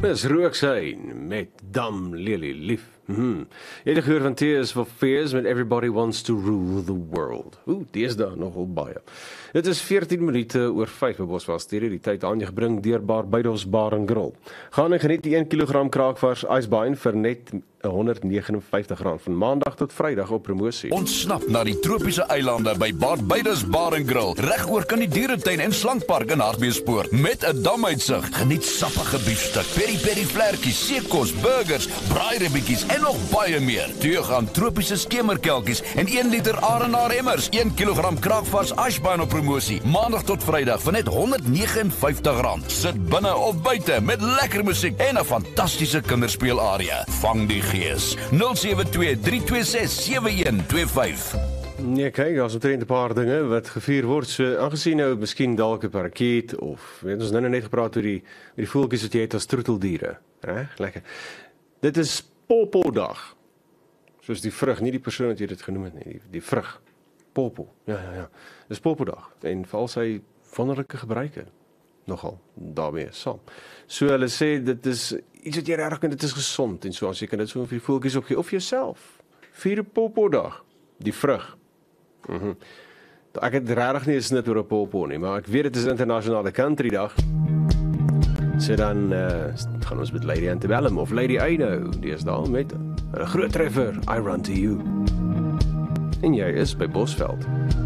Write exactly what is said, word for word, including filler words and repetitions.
Dis Rooksyn met Dam Lily Lief. Hmm. Jy het gehoor van Tears for Fears met Everybody Wants to Rule the World. Oeh, die is daar nogal baie. Dit is veertien minute oor vyf by Boswel Stereo, die tyd aan jou gebring deur Barbados Bar and Grill. Gaan en geniet die een kilogram kraakvars ysbein vir net honderd negenenvyftig rand van maandag tot vrydag op promosie. Ontsnap na die tropiese eilande by Barbados Bar and Grill, regoor kan die dieretuin en slankpark in Hartbeespoort met 'n damuitsig. Geniet sappige biefstuk, peri-peri vlekkies, seekos, burgers, braairibbietjies en nog baie meer. Toe gaan tropiese skemerkelkies en een liter Arenaar emmers, een kilogram kraakvars ysbein op promosie, maandag tot vrydag vir net honderd negenenvyftig rand. Sit binne of buite met lekker musiek en 'n fantastiese kinderspeelarea. Vang die gees. nul sewe twee drie twee ses sewe een twee vyf. Nee, kyk, daar's omtrent 'n paar dinge wat gevier word. So, aangesien nou miskien dalk 'n parakeet of weet ons nou net gepraat oor die oor die voeltjies wat jy het as troeteldiere, hè? Lekker. Dit is Popo-dag. Soos die vrug, nie die persoon wat jy dit genoem het nie, die, die vrug. Popo. Ja, ja, ja. Dis Popo-dag en veral sy wonderlike gebruike nogal daarmee saam. So hulle sê dit is iets wat jy regtig kan, dit is gesond en so as jy kan dit so vir die voeltjies opgee of jouself. Vier 'n Popo-dag, die vrug. Mhm. Mm ek het regtig nie 'n snit oor 'n popo nie, maar ek weet dit is internasionale country dag. So dan uh, gaan ons met Lady Antebellum of Lady Aino, die is daar met 'n groot treffer, I Run to You. En jy is by Bosveld.